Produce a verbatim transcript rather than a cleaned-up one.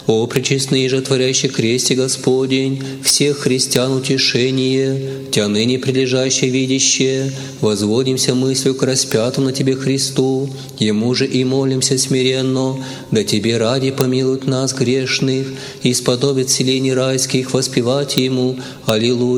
О пречестный же творящий кресте Господень, всех христиан утешение, Тя ныне прилежащее видящее, возводимся мыслью к распятому на Тебе Христу, Ему же и молимся смиренно, да Тебе ради помилует нас грешных, и сподобит селений райских воспевать Ему. Аллилуйя.